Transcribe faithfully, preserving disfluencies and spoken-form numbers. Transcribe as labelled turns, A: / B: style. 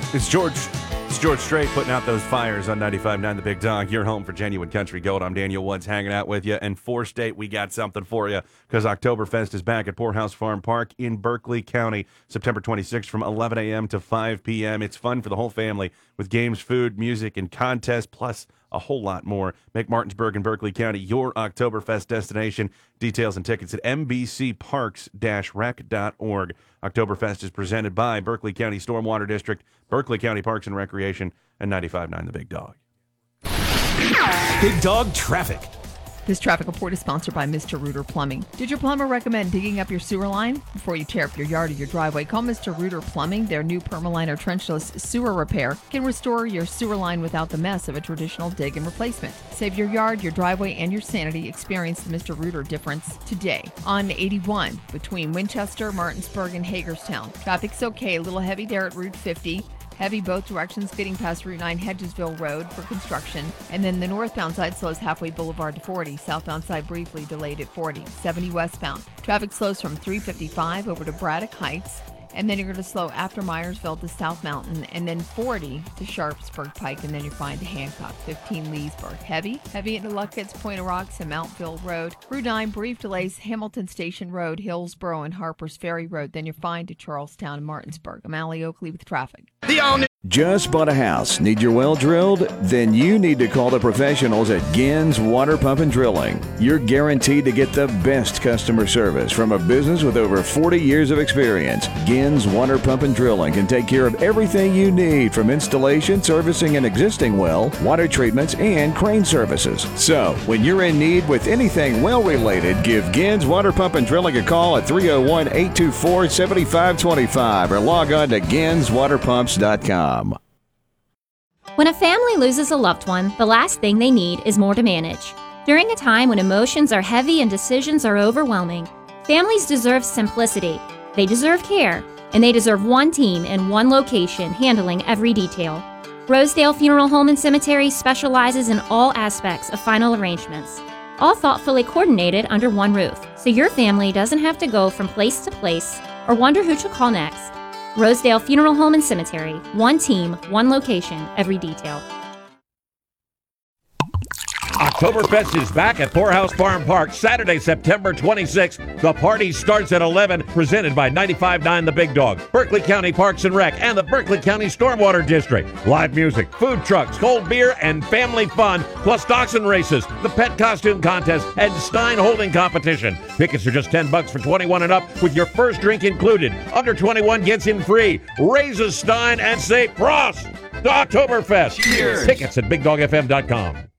A: It's George. It's George Strait putting out those fires on ninety-five point nine The Big Dog. You're home for Genuine Country Gold. I'm Daniel Woods hanging out with you. And for State, we got something for you because Oktoberfest is back at Poorhouse Farm Park in Berkeley County, September twenty-sixth from eleven a.m. to five p.m. It's fun for the whole family with games, food, music, and contests, plus a whole lot more. Make Martinsburg and Berkeley County your Oktoberfest destination. Details and tickets at m b c parks dash rec dot org. Oktoberfest is presented by Berkeley County Stormwater District, Berkeley County Parks and Recreation, and ninety-five point nine The Big Dog.
B: Big Dog Traffic.
C: This traffic report is sponsored by Mister Reuter Plumbing. Did your plumber recommend digging up your sewer line? Before you tear up your yard or your driveway, call Mister Reuter Plumbing. Their new Permaliner trenchless sewer repair can restore your sewer line without the mess of a traditional dig and replacement. Save your yard, your driveway, and your sanity. Experience the Mister Reuter difference today on eighty-one between Winchester, Martinsburg, and Hagerstown. Traffic's okay, a little heavy there at Route fifty. Heavy both directions getting past Route nine Hedgesville Road for construction. And then the northbound side slows halfway Boulevard to forty. Southbound side briefly delayed at forty. seventy westbound. Traffic slows from three fifty-five over to Braddock Heights. And then you're going to slow after Myersville to South Mountain. And then forty to Sharpsburg Pike. And then you find Hancock. fifteen Leesburg. Heavy. Heavy into Luckett's, Point of Rocks, and Mountville Road. Route nine brief delays Hamilton Station Road, Hillsboro, and Harper's Ferry Road. Then you're fine to Charlestown and Martinsburg. I'm Allie Oakley with traffic.
D: Just bought a house? Need your well drilled? Then you need to call the professionals at Gins Water Pump and Drilling. You're guaranteed to get the best customer service from a business with over forty years of experience. Gins Water Pump and Drilling can take care of everything you need, from installation, servicing an existing well, water treatments, and crane services. So, when you're in need with anything well related, give Gins Water Pump and Drilling a call at three oh one, eight two four, seven five two five or log on to gins water pumps dot com.
E: When a family loses a loved one, the last thing they need is more to manage. During a time when emotions are heavy and decisions are overwhelming, families deserve simplicity, they deserve care, and they deserve one team in one location handling every detail. Rosedale Funeral Home and Cemetery specializes in all aspects of final arrangements, all thoughtfully coordinated under one roof, so your family doesn't have to go from place to place or wonder who to call next. Rosedale Funeral Home and Cemetery. One team, one location, every detail.
F: Oktoberfest is back at Poorhouse Farm Park Saturday, September twenty-sixth. The party starts at eleven, presented by ninety-five point nine The Big Dog, Berkeley County Parks and Rec, and the Berkeley County Stormwater District. Live music, food trucks, cold beer, and family fun, plus dachshund races, the pet costume contest, and Stein holding competition. Tickets are just ten bucks for twenty-one and up, with your first drink included. Under twenty-one gets in free. Raise a Stein and say Prost to Oktoberfest.
B: Cheers.
F: Tickets at big dog f m dot com.